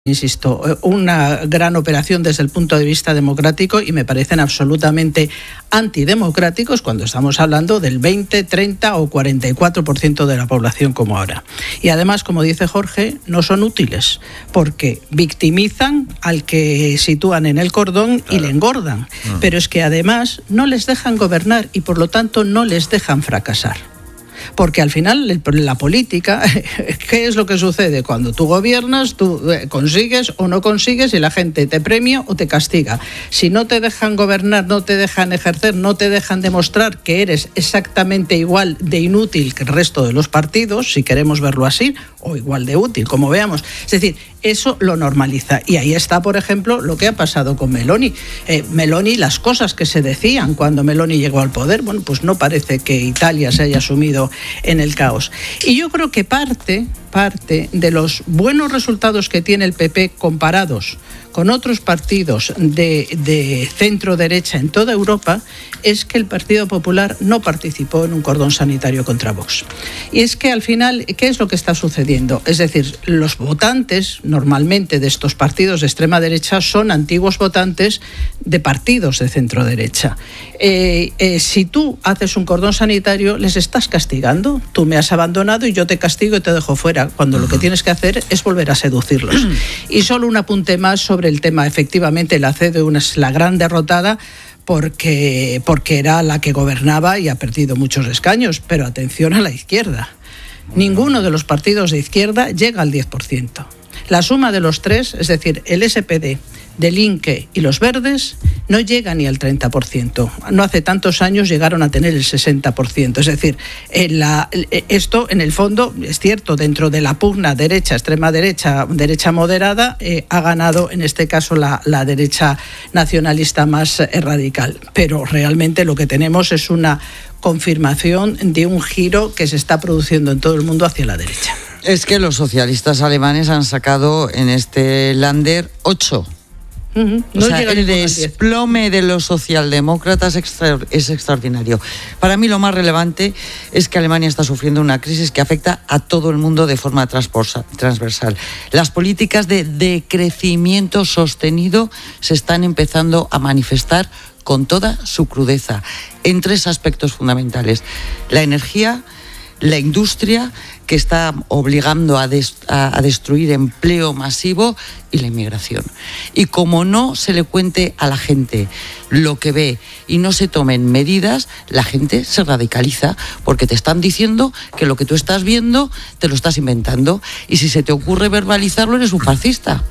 insisto, una gran operación desde el punto de vista democrático y me parecen absolutamente antidemocráticos cuando estamos hablando del 20, 30 o 44% de la población como ahora. Y además, como dice Jorge, no son útiles porque victimizan al que sitúan en el cordón y le engordan. Pero es que además no les dejan gobernar y por lo tanto no les dejan fracasar. Porque al final la política, ¿qué es lo que sucede? Cuando tú gobiernas, tú consigues o no consigues y la gente te premia o te castiga. Si no te dejan gobernar, no te dejan ejercer, no te dejan demostrar que eres exactamente igual de inútil que el resto de los partidos, si queremos verlo así, o igual de útil, como veamos. Es decir, eso lo normaliza. Y ahí está, por ejemplo, lo que ha pasado con Meloni. Meloni, las cosas que se decían cuando Meloni llegó al poder, bueno, pues no parece que Italia se haya sumido en el caos. Y yo creo que parte de los buenos resultados que tiene el PP comparados con otros partidos de centro-derecha en toda Europa es que el Partido Popular no participó en un cordón sanitario contra Vox. Y es que al final, ¿qué es lo que está sucediendo? Es decir, los votantes normalmente de estos partidos de extrema derecha son antiguos votantes de partidos de centro-derecha. Si tú haces un cordón sanitario, les estás castigando. Tú me has abandonado y yo te castigo y te dejo fuera, cuando lo que tienes que hacer es volver a seducirlos. Y solo un apunte más sobre el tema. Efectivamente, la CDU es la gran derrotada porque era la que gobernaba y ha perdido muchos escaños, pero atención a la izquierda. Ninguno de los partidos de izquierda llega al 10%. La suma de los tres, es decir, el SPD, del Linke y los Verdes, no llega ni al 30%. No hace tantos años llegaron a tener el 60%. Es decir, esto en el fondo es cierto, dentro de la pugna derecha, extrema derecha, derecha moderada, ha ganado en este caso la derecha nacionalista más radical. Pero realmente lo que tenemos es una confirmación de un giro que se está produciendo en todo el mundo hacia la derecha. Es que los socialistas alemanes han sacado en este Länder 8. No, o sea, el desplome de los socialdemócratas es extraordinario. Para mí lo más relevante es que Alemania está sufriendo una crisis que afecta a todo el mundo de forma transversal. Las políticas de decrecimiento sostenido se están empezando a manifestar con toda su crudeza en tres aspectos fundamentales: la energía, la industria, que está obligando a destruir empleo masivo, y la inmigración. Y como no se le cuente a la gente lo que ve y no se tomen medidas, la gente se radicaliza porque te están diciendo que lo que tú estás viendo te lo estás inventando, y si se te ocurre verbalizarlo eres un fascista.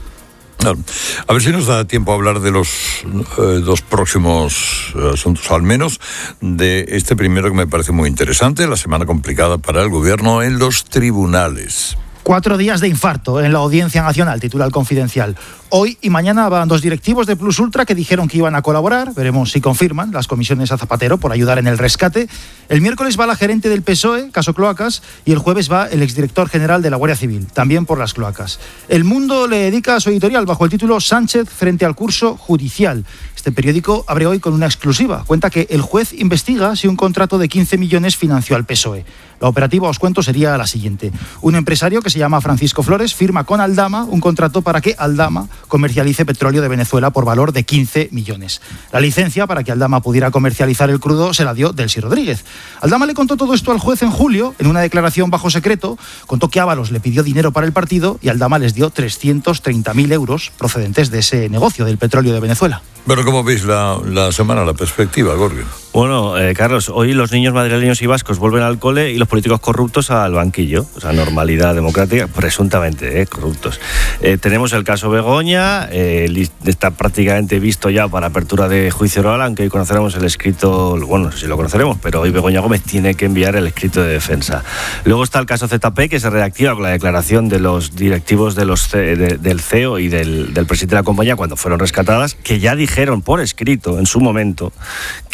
A ver si nos da tiempo a hablar de los dos próximos asuntos, al menos de este primero que me parece muy interesante, la semana complicada para el gobierno en los tribunales. 4 días de infarto en la Audiencia Nacional, titula El Confidencial. Hoy y mañana van 2 directivos de Plus Ultra que dijeron que iban a colaborar. Veremos si confirman las comisiones a Zapatero por ayudar en el rescate. El miércoles va la gerente del PSOE, caso Cloacas, y el jueves va el exdirector general de la Guardia Civil, también por las cloacas. El Mundo le dedica su editorial bajo el título Sánchez frente al curso judicial. Este periódico abre hoy con una exclusiva. Cuenta que el juez investiga si un contrato de 15 millones financió al PSOE. La operativa, os cuento, sería la siguiente. Un empresario que se llama Francisco Flores firma con Aldama un contrato para que Aldama comercialice petróleo de Venezuela por valor de 15 millones. La licencia para que Aldama pudiera comercializar el crudo se la dio Delcy Rodríguez. Aldama le contó todo esto al juez en julio, en una declaración bajo secreto. Contó que Ábalos le pidió dinero para el partido y Aldama les dio 330.000 euros procedentes de ese negocio del petróleo de Venezuela. Bueno, ¿cómo veis la semana, la perspectiva, Gorgui? Bueno, Carlos, hoy los niños madrileños y vascos vuelven al cole y los políticos corruptos al banquillo. O sea, normalidad democrática, presuntamente corruptos. Tenemos el caso Begoña, está prácticamente visto ya para apertura de juicio oral, aunque hoy conoceremos el escrito, bueno, no sé si lo conoceremos, pero hoy Begoña Gómez tiene que enviar el escrito de defensa. Luego está el caso ZP, que se reactiva con la declaración de los directivos del CEO y del presidente de la compañía cuando fueron rescatadas, que ya dijeron por escrito en su momento que efectivamente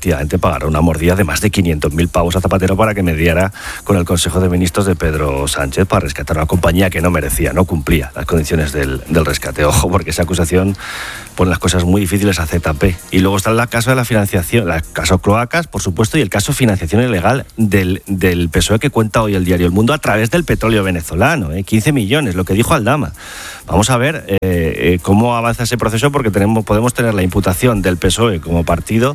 efectivamente pagara una mordida de más de 500.000 pavos a Zapatero para que mediara con el Consejo de Ministros de Pedro Sánchez para rescatar a una compañía que no merecía, no cumplía las condiciones del rescate. Ojo, porque esa acusación pone las cosas muy difíciles a ZP. Y luego está el caso de la financiación, el caso Cloacas, por supuesto, y el caso financiación ilegal del PSOE que cuenta hoy el diario El Mundo a través del petróleo venezolano, 15 millones, lo que dijo Aldama. Vamos a ver cómo avanza ese proceso, porque podemos tener la imputación del PSOE como partido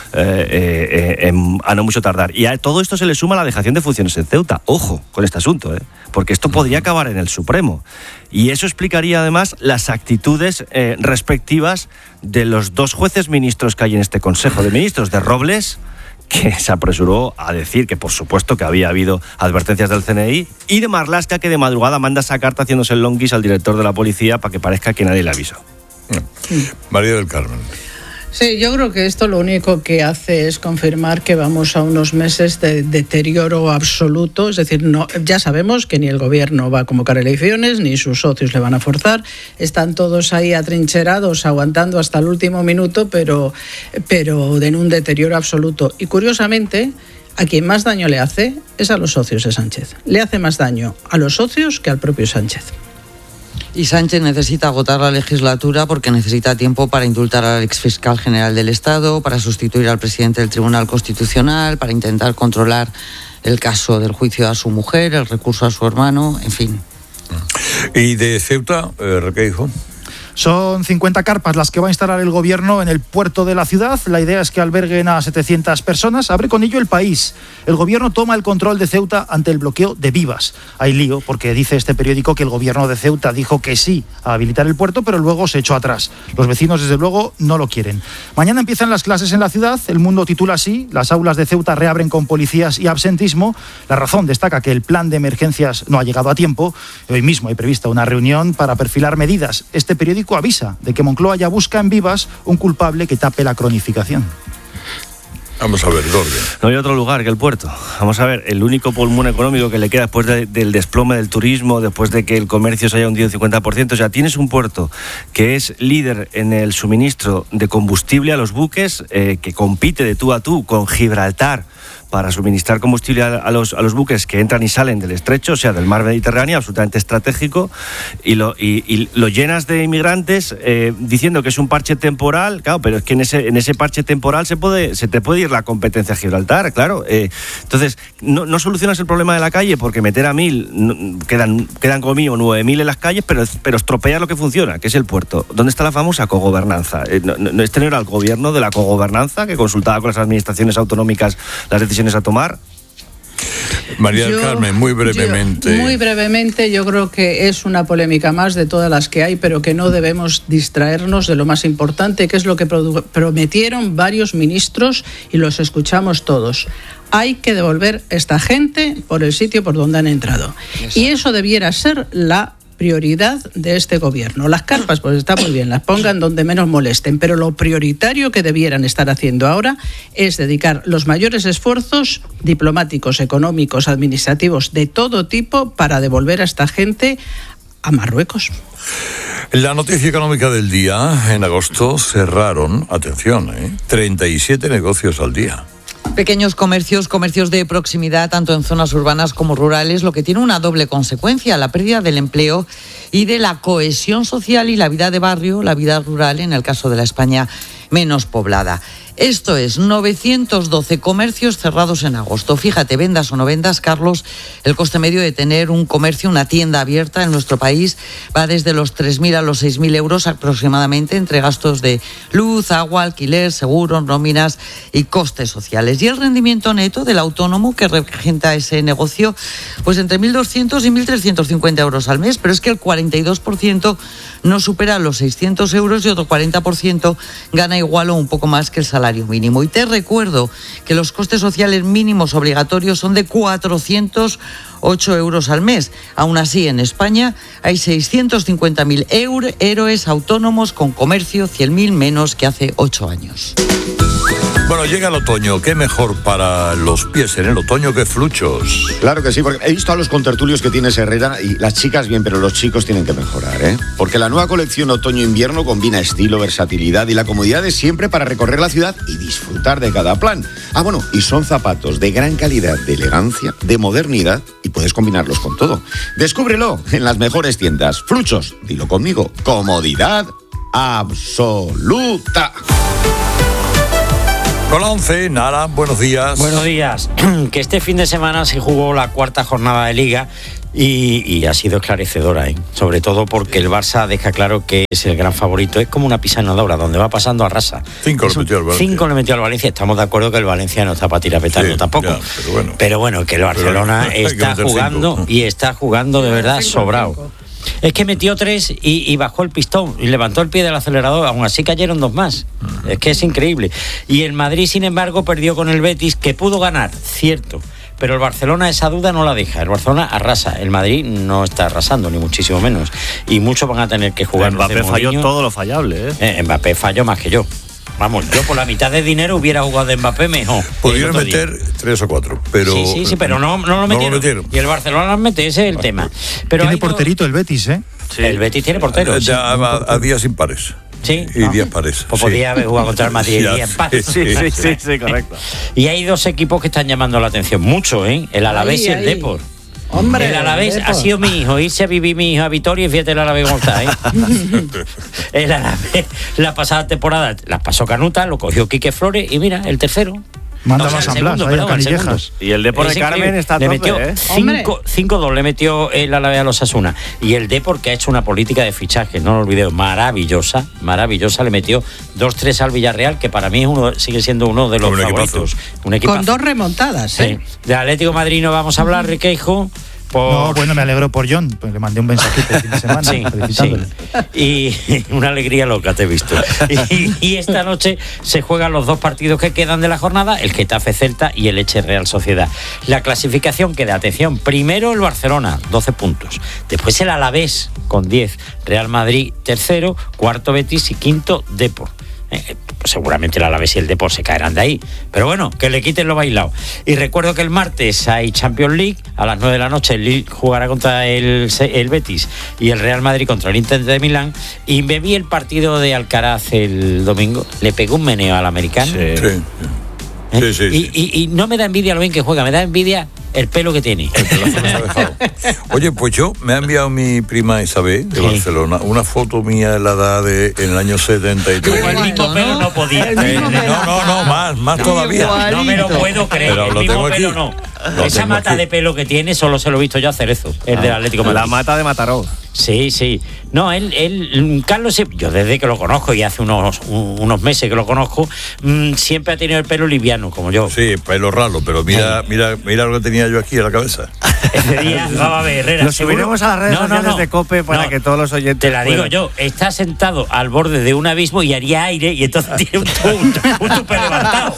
a no mucho tardar. Y a todo esto se le suma la dejación de funciones en Ceuta. Ojo con este asunto, porque esto podría acabar en el Supremo. Y eso explicaría además las actitudes respectivas de los dos jueces ministros que hay en este Consejo de Ministros, de Robles, que se apresuró a decir que por supuesto que había habido advertencias del CNI, y de Marlaska, que de madrugada manda esa carta haciéndose el longuis al director de la policía para que parezca que nadie le avisó. María del Carmen. Sí, yo creo que esto lo único que hace es confirmar que vamos a unos meses de deterioro absoluto. Es decir, no, ya sabemos que ni el gobierno va a convocar elecciones, ni sus socios le van a forzar. Están todos ahí atrincherados, aguantando hasta el último minuto, pero en un deterioro absoluto. Y curiosamente, a quien más daño le hace es a los socios de Sánchez. Le hace más daño a los socios que al propio Sánchez. Y Sánchez necesita agotar la legislatura porque necesita tiempo para indultar al exfiscal general del Estado, para sustituir al presidente del Tribunal Constitucional, para intentar controlar el caso del juicio a su mujer, el recurso a su hermano, en fin. ¿Y de Ceuta, Requeijo? Son 50 carpas las que va a instalar el gobierno en el puerto de la ciudad. La idea es que alberguen a 700 personas. Abre con ello el país. El gobierno toma el control de Ceuta ante el bloqueo de Vivas. Hay lío porque dice este periódico que el gobierno de Ceuta dijo que sí a habilitar el puerto, pero luego se echó atrás. Los vecinos, desde luego, no lo quieren. Mañana empiezan las clases en la ciudad. El Mundo titula así: las aulas de Ceuta reabren con policías y absentismo. La Razón destaca que el plan de emergencias no ha llegado a tiempo. Hoy mismo hay prevista una reunión para perfilar medidas. Este periódico avisa de que Moncloa ya busca en Vivas un culpable que tape la cronificación. Vamos a ver, Jorge. No hay otro lugar que el puerto. Vamos a ver, el único pulmón económico que le queda después del desplome del turismo, después de que el comercio se haya hundido un 50%. O sea, tienes un puerto que es líder en el suministro de combustible a los buques, que compite de tú a tú con Gibraltar para suministrar combustible a los buques que entran y salen del estrecho, o sea, del mar Mediterráneo, absolutamente estratégico, y lo llenas de inmigrantes diciendo que es un parche temporal. Claro, pero es que en ese parche temporal se te puede ir la competencia a Gibraltar, claro. Entonces, no solucionas el problema de la calle porque meter a 1.000, quedan como mínimo 9.000 en las calles, pero estropear lo que funciona, que es el puerto. ¿Dónde está la famosa cogobernanza? Este no era el gobierno de la cogobernanza, que consultaba con las administraciones autonómicas las decisiones a tomar. María del Carmen, muy brevemente. Muy brevemente, yo creo que es una polémica más de todas las que hay, pero que no debemos distraernos de lo más importante, que es lo que prometieron varios ministros y los escuchamos todos. Hay que devolver a esta gente por el sitio por donde han entrado. Exacto. Y eso debiera ser la prioridad de este gobierno. Las carpas, pues está muy bien, las pongan donde menos molesten, pero lo prioritario que debieran estar haciendo ahora es dedicar los mayores esfuerzos diplomáticos, económicos, administrativos, de todo tipo, para devolver a esta gente a Marruecos. La noticia económica del día: en agosto cerraron, atención, 37 negocios al día. Pequeños comercios de proximidad, tanto en zonas urbanas como rurales, lo que tiene una doble consecuencia: la pérdida del empleo y de la cohesión social y la vida de barrio, la vida rural, en el caso de la España menos poblada. Esto es, 912 comercios cerrados en agosto. Fíjate, vendas o no vendas, Carlos, el coste medio de tener un comercio, una tienda abierta en nuestro país va desde los 3.000 a los 6.000 euros aproximadamente, entre gastos de luz, agua, alquiler, seguros, nóminas y costes sociales. Y el rendimiento neto del autónomo que regenta ese negocio, pues entre 1.200 y 1.350 euros al mes, pero es que el 42% no supera los 600 euros y otro 40% gana igual o un poco más que el salario mínimo. Y te recuerdo que los costes sociales mínimos obligatorios son de 408 euros al mes. Aún así, en España hay 650.000 héroes autónomos con comercio, 100.000 menos que hace 8 años. Bueno, llega el otoño. ¿Qué mejor para los pies en el otoño que fluchos? Claro que sí, porque he visto a los contertulios que tienes, Herrera, y las chicas bien, pero los chicos tienen que mejorar, ¿eh? Porque la nueva colección otoño-invierno combina estilo, versatilidad y la comodidad de siempre para recorrer la ciudad y disfrutar de cada plan. Ah, bueno, y son zapatos de gran calidad, de elegancia, de modernidad, y puedes combinarlos con todo. Descúbrelo en las mejores tiendas. Fluchos, dilo conmigo, comodidad absoluta. Con la 11, Nara, buenos días. Buenos días. Que este fin de semana se jugó la cuarta jornada de Liga y ha sido esclarecedora, ¿eh? Sobre todo porque el Barça deja claro que es el gran favorito. Es como una pisanadora, donde va pasando arrasa. 5 le metió al Valencia. 5 le metió al Valencia. Estamos de acuerdo que el Valencia no está para tirar petardo tampoco. Ya, pero bueno, que el Barcelona está jugando 5. Y está jugando de verdad sobrado. Es que metió 3 y bajó el pistón y levantó el pie del acelerador, aún así cayeron 2 más. Es que es increíble. Y el Madrid, sin embargo, perdió con el Betis, que pudo ganar, cierto, pero el Barcelona esa duda no la deja. El Barcelona arrasa, el Madrid no está arrasando, ni muchísimo menos. Y muchos van a tener que jugar. Mbappé falló todo lo fallable, Mbappé falló más que yo. Vamos, yo por la mitad de dinero hubiera jugado de Mbappé mejor. Pudieron meter 3 o 4, pero... Sí, pero no lo metieron. Y el Barcelona las mete, ese es el tema. Pero tiene porterito el Betis, ¿eh? Sí. El Betis tiene portero. A días impares. Sí. Y 10 pares. Pues podía haber jugado contra el Madrid y pares. Sí, correcto. Y hay 2 equipos que están llamando la atención mucho, ¿eh? El Alavés y el Depor. Hombre, el Alavés ha sido mi hijo, irse a vivir mi hijo a Vitoria y fíjate el Alavés cómo está, ¿eh? El Alavés, la pasada temporada las pasó Canuta, lo cogió Quique Flores y mira, el tercero. Manda las Amblas, ahí a Canillejas. Y el Depor de Carmen está a tope, le metió 5-2 le metió el Alavés a los Asuna. Y el Depor, que ha hecho una política de fichaje, no lo olvidé, maravillosa, le metió 2-3 al Villarreal, que para mí sigue siendo uno de los favoritos. Un equipazo. Con 2 remontadas, ¿eh? Sí. De Atlético de Madrid no vamos a hablar, Riqueijo. No, bueno, me alegro por John, pues le mandé un mensajito el fin de semana felicitándole. Y una alegría loca te he visto. Y esta noche se juegan los 2 partidos que quedan de la jornada, el Getafe Celta y el Elche Real Sociedad. La clasificación queda, atención, primero el Barcelona, 12 puntos. Después el Alavés con 10, Real Madrid tercero, cuarto Betis y quinto Depor. Seguramente el Alavés y el Depor se caerán de ahí, pero bueno, que le quiten lo bailado. Y recuerdo que el martes hay Champions League, a las 9 de la noche el Lille jugará contra el Betis y el Real Madrid contra el Inter de Milán. Y me vi el partido de Alcaraz el domingo, le pegó un meneo al americano. Sí. Y no me da envidia lo bien que juega, me da envidia el pelo que tiene. Oye, pues me ha enviado mi prima Isabel de Barcelona una foto mía de la edad en el año 73. El mismo pelo no podía. No, más todavía. No me lo puedo creer. Pero el mismo pelo no. Esa mata de pelo que tiene solo se lo he visto yo a Cerezo, el del Atlético de Madrid. La mata de Mataró. Sí. No, Carlos, yo desde que lo conozco y hace unos meses que lo conozco, siempre ha tenido el pelo liviano, como yo. Sí, pelo raro, pero mira lo que tenía yo aquí en la cabeza. Ese día, vamos a ver, Herrera. Lo subiremos a las redes sociales de COPE para que todos los oyentes te la digo yo, está sentado al borde de un abismo y haría aire y entonces tiene un tupe levantado.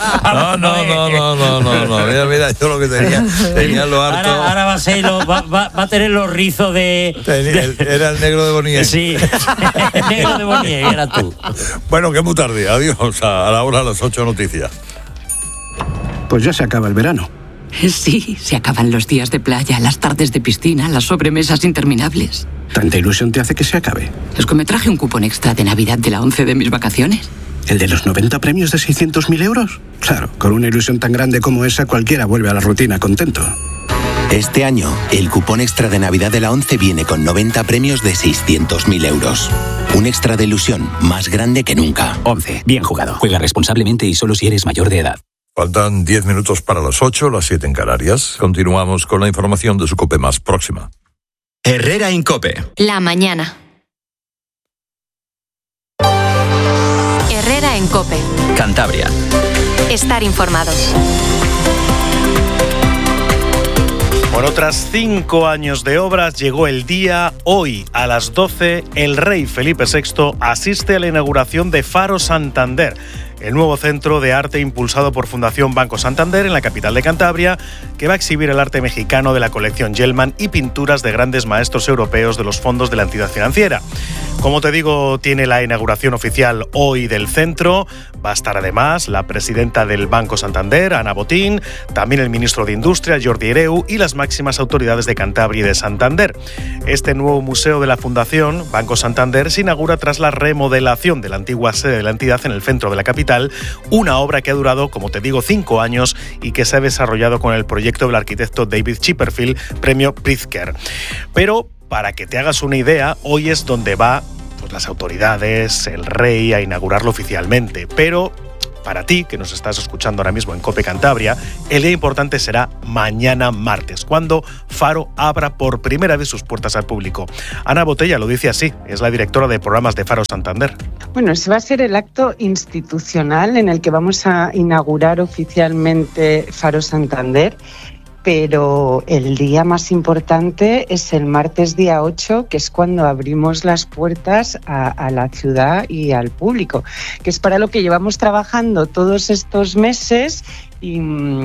No. Mira, yo lo que tenía lo harto. Ahora va a ser va a tener los rizos de... Era el negro de Bonnier. Sí, el negro de Bonnier, era tú. Bueno, que muy tarde. Adiós. A la hora de las 8 noticias. Pues ya se acaba el verano. Sí, se acaban los días de playa, las tardes de piscina, las sobremesas interminables. ¿Tanta ilusión te hace que se acabe? Es que me traje un cupón extra de Navidad de la 11 de mis vacaciones. ¿El de los 90 premios de 600.000 euros? Claro, con una ilusión tan grande como esa, cualquiera vuelve a la rutina contento. Este año, el cupón extra de Navidad de la 11 viene con 90 premios de 600.000 euros. Un extra de ilusión más grande que nunca. 11. Bien jugado. Juega responsablemente y solo si eres mayor de edad. Faltan 10 minutos para las 8, las 7 en Canarias. Continuamos con la información de su COPE más próxima. Herrera en COPE. La mañana. Herrera en COPE. Cantabria. Estar informado. Por tras 5 años de obras llegó el día. Hoy a las 12 el rey Felipe VI asiste a la inauguración de Faro Santander, el nuevo centro de arte impulsado por Fundación Banco Santander en la capital de Cantabria, que va a exhibir el arte mexicano de la colección Gelman y pinturas de grandes maestros europeos de los fondos de la entidad financiera. Como te digo, tiene la inauguración oficial hoy del centro. Va a estar además la presidenta del Banco Santander, Ana Botín, también el ministro de Industria, Jordi Hereu, y las máximas autoridades de Cantabria y de Santander. Este nuevo museo de la Fundación Banco Santander se inaugura tras la remodelación de la antigua sede de la entidad en el centro de la capital, una obra que ha durado, como te digo, 5 años y que se ha desarrollado con el proyecto del arquitecto David Chipperfield, premio Pritzker. Pero, para que te hagas una idea, hoy es donde va las autoridades, el rey, a inaugurarlo oficialmente. Pero para ti, que nos estás escuchando ahora mismo en COPE Cantabria, el día importante será mañana martes, cuando Faro abra por primera vez sus puertas al público. Ana Botella lo dice así, es la directora de programas de Faro Santander. Bueno, ese va a ser el acto institucional en el que vamos a inaugurar oficialmente Faro Santander. Pero el día más importante es el martes día 8, que es cuando abrimos las puertas a la ciudad y al público, que es para lo que llevamos trabajando todos estos meses y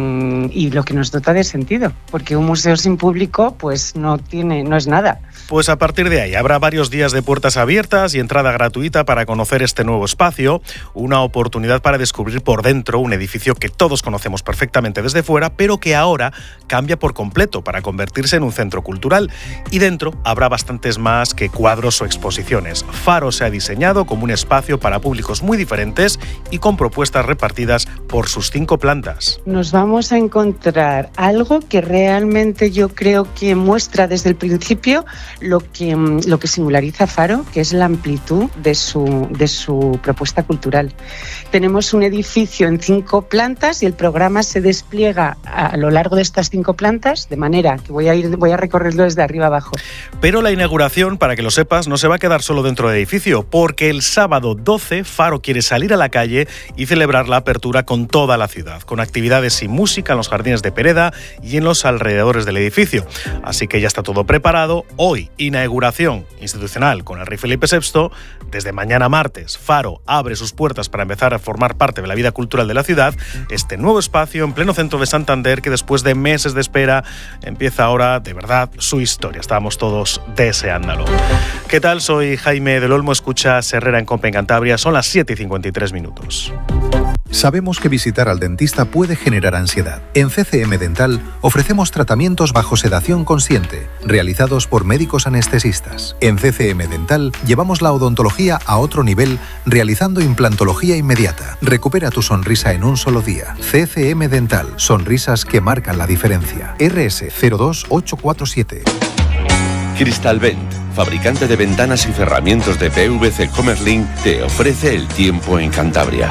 lo que nos dota de sentido, porque un museo sin público pues no es nada. Pues a partir de ahí habrá varios días de puertas abiertas y entrada gratuita para conocer este nuevo espacio, una oportunidad para descubrir por dentro un edificio que todos conocemos perfectamente desde fuera, pero que ahora cambia por completo para convertirse en un centro cultural. Y dentro habrá bastantes más que cuadros o exposiciones. Faro se ha diseñado como un espacio para públicos muy diferentes y con propuestas repartidas por sus 5 plantas. Nos vamos a encontrar algo que realmente yo creo que muestra desde el principio lo que singulariza Faro, que es la amplitud de su propuesta cultural. Tenemos un edificio en 5 plantas y el programa se despliega a lo largo de estas 5 plantas, de manera que voy a recorrerlo desde arriba abajo. Pero la inauguración, para que lo sepas, no se va a quedar solo dentro del edificio, porque el sábado 12 Faro quiere salir a la calle y celebrar la apertura con toda la ciudad, con actividades y música en los jardines de Pereda y en los alrededores del edificio. Así que ya está todo preparado. Hoy, inauguración institucional con el rey Felipe VI. Desde mañana martes, Faro abre sus puertas para empezar a formar parte de la vida cultural de la ciudad. Este nuevo espacio en pleno centro de Santander, que después de meses de espera empieza ahora de verdad su historia. Estábamos todos deseándolo. ¿Qué tal? Soy Jaime del Olmo, escuchas Herrera en COPE en Cantabria. Son las 7:53 minutos. Sabemos que visitar al dentista puede generar ansiedad. En CCM Dental ofrecemos tratamientos bajo sedación consciente, realizados por médicos anestesistas. En CCM Dental llevamos la odontología a otro nivel, realizando implantología inmediata. Recupera tu sonrisa en un solo día. CCM Dental, sonrisas que marcan la diferencia. RS 02847. Cristalvent, fabricante de ventanas y cerramientos de PVC Commerlin, te ofrece el tiempo en Cantabria.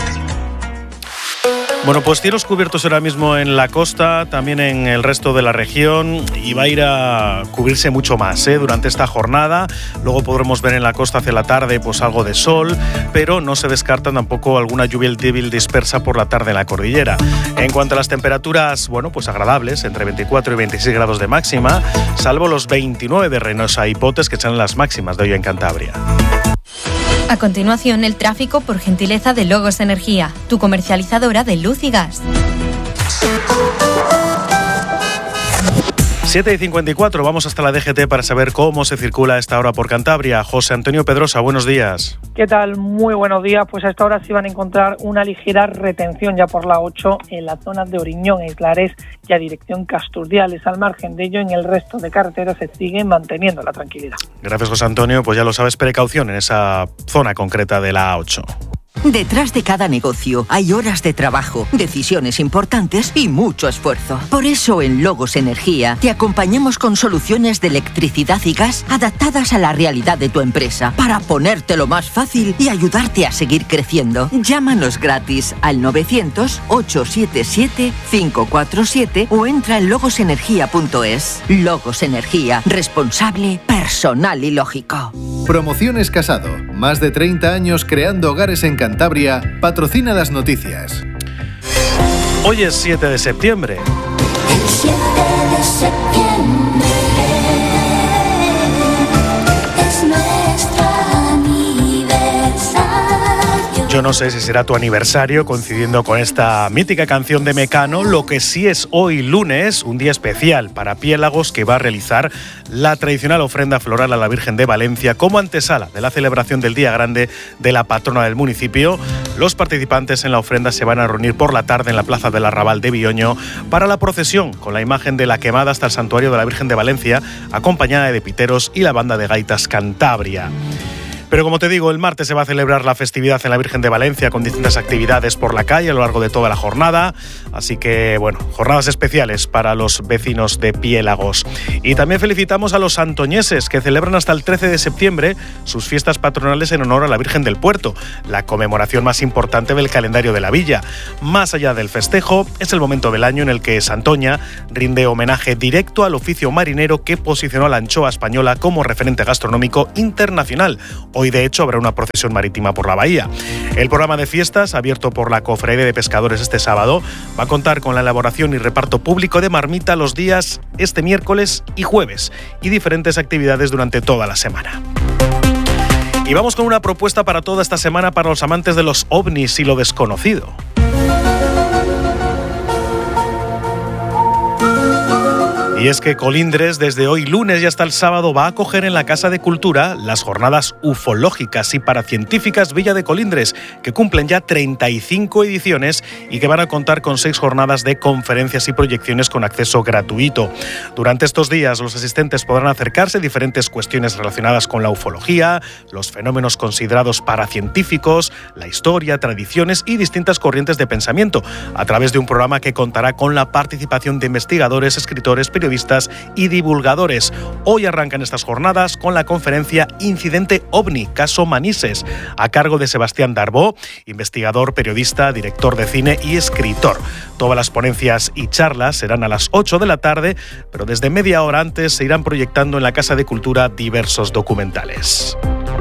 Bueno, pues cielos cubiertos ahora mismo en la costa, también en el resto de la región, y va a ir a cubrirse mucho más durante esta jornada. Luego podremos ver en la costa hacia la tarde pues algo de sol, pero no se descarta tampoco alguna lluvia débil dispersa por la tarde en la cordillera. En cuanto a las temperaturas, bueno, pues agradables, entre 24 y 26 grados de máxima, salvo los 29 de Reynosa y Potes, que serán las máximas de hoy en Cantabria. A continuación, el tráfico por gentileza de Logos Energía, tu comercializadora de luz y gas. 7:54, vamos hasta la DGT para saber cómo se circula a esta hora por Cantabria. José Antonio Pedrosa, buenos días. ¿Qué tal? Muy buenos días. Pues a esta hora se van a encontrar una ligera retención ya por la 8 en la zona de Oriñón e Islares y a dirección Casturdiales. Al margen de ello, en el resto de carreteras se sigue manteniendo la tranquilidad. Gracias, José Antonio. Pues ya lo sabes, precaución en esa zona concreta de la A8. Detrás de cada negocio hay horas de trabajo, decisiones importantes y mucho esfuerzo. Por eso en Logos Energía te acompañamos con soluciones de electricidad y gas adaptadas a la realidad de tu empresa para ponértelo más fácil y ayudarte a seguir creciendo. Llámanos gratis al 900-877-547 o entra en logosenergia.es. Logos Energía, responsable, personal y lógico. Promociones Casado. Más de 30 años creando hogares en Cantabria. Patrocina las noticias. Hoy es 7 de septiembre. El 7 de septiembre es nuestro aniversario. Yo no sé si será tu aniversario coincidiendo con esta mítica canción de Mecano. Lo que sí es hoy lunes, un día especial para Piélagos, que va a realizar la tradicional ofrenda floral a la Virgen de Valencia como antesala de la celebración del Día Grande de la patrona del municipio. Los participantes en la ofrenda se van a reunir por la tarde en la plaza del Arrabal de Bioño para la procesión con la imagen de la quemada hasta el santuario de la Virgen de Valencia, acompañada de piteros y la banda de gaitas Cantabria. Pero como te digo, el martes se va a celebrar la festividad en la Virgen de Valencia con distintas actividades por la calle a lo largo de toda la jornada. Así que, bueno, jornadas especiales para los vecinos de Piélagos. Y también felicitamos a los santoñeses, que celebran hasta el 13 de septiembre sus fiestas patronales en honor a la Virgen del Puerto, la conmemoración más importante del calendario de la villa. Más allá del festejo, es el momento del año en el que Santoña rinde homenaje directo al oficio marinero que posicionó a la anchoa española como referente gastronómico internacional. Hoy, de hecho, habrá una procesión marítima por la bahía. El programa de fiestas, abierto por la Cofradía de Pescadores este sábado, va a contar con la elaboración y reparto público de marmita los días este miércoles y jueves, y diferentes actividades durante toda la semana. Y vamos con una propuesta para toda esta semana para los amantes de los ovnis y lo desconocido. Y es que Colindres, desde hoy lunes y hasta el sábado, va a acoger en la Casa de Cultura las jornadas ufológicas y paracientíficas Villa de Colindres, que cumplen ya 35 ediciones y que van a contar con 6 jornadas de conferencias y proyecciones con acceso gratuito. Durante estos días, los asistentes podrán acercarse a diferentes cuestiones relacionadas con la ufología, los fenómenos considerados paracientíficos, la historia, tradiciones y distintas corrientes de pensamiento, a través de un programa que contará con la participación de investigadores, escritores, periodistas y divulgadores. Hoy arrancan estas jornadas con la conferencia Incidente OVNI, caso Manises, a cargo de Sebastián Darbó, investigador, periodista, director de cine y escritor. Todas las ponencias y charlas serán a las 8 de la tarde, pero desde media hora antes se irán proyectando en la Casa de Cultura diversos documentales.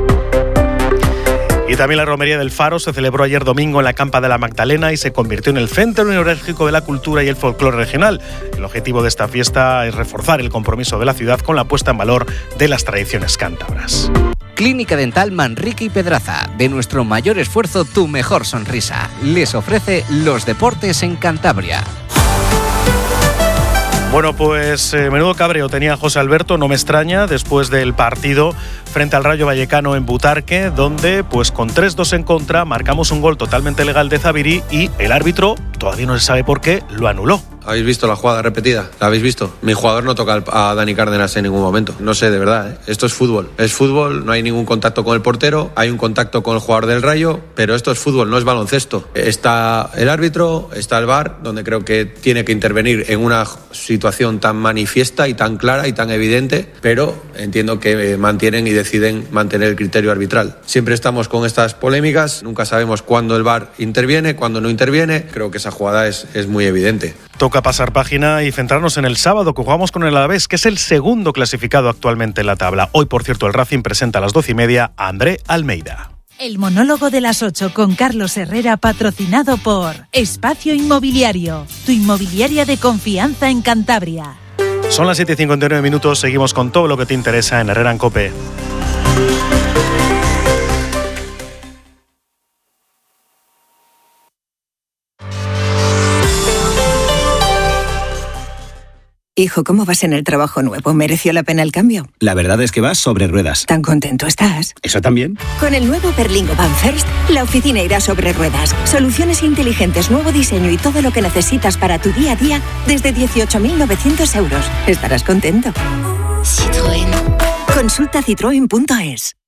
Y también la Romería del Faro se celebró ayer domingo en la Campa de la Magdalena y se convirtió en el centro neurálgico de la cultura y el folclore regional. El objetivo de esta fiesta es reforzar el compromiso de la ciudad con la puesta en valor de las tradiciones cántabras. Clínica Dental Manrique y Pedraza. De nuestro mayor esfuerzo, tu mejor sonrisa. Les ofrece los deportes en Cantabria. Bueno, pues menudo cabreo tenía José Alberto, no me extraña, después del partido frente al Rayo Vallecano en Butarque, donde pues con 3-2 en contra marcamos un gol totalmente legal de Zabiri y el árbitro, todavía no se sabe por qué, lo anuló. ¿Habéis visto la jugada repetida? ¿La habéis visto? Mi jugador no toca a Dani Cárdenas en ningún momento. No sé, de verdad, ¿eh? Esto es fútbol. Es fútbol, no hay ningún contacto con el portero, hay un contacto con el jugador del Rayo, pero esto es fútbol, no es baloncesto. Está el árbitro, está el VAR, donde creo que tiene que intervenir en una situación tan manifiesta y tan clara y tan evidente, pero entiendo que mantienen y deciden mantener el criterio arbitral. Siempre estamos con estas polémicas, nunca sabemos cuándo el VAR interviene, cuándo no interviene. Creo que esa jugada es muy evidente. Toca pasar página y centrarnos en el sábado, que jugamos con el Alavés, que es el segundo clasificado actualmente en la tabla. Hoy, por cierto, el Racing presenta a las 12:30 a André Almeida. El monólogo de las 8 con Carlos Herrera, patrocinado por Espacio Inmobiliario, tu inmobiliaria de confianza en Cantabria. Son las 7:59, seguimos con todo lo que te interesa en Herrera en COPE. Hijo, ¿cómo vas en el trabajo nuevo? ¿Mereció la pena el cambio? La verdad es que vas sobre ruedas. ¿Tan contento estás? ¿Eso también? Con el nuevo Berlingo Van First, la oficina irá sobre ruedas. Soluciones inteligentes, nuevo diseño y todo lo que necesitas para tu día a día desde 18.900 euros. Estarás contento. Citroën. Consulta citroen.es.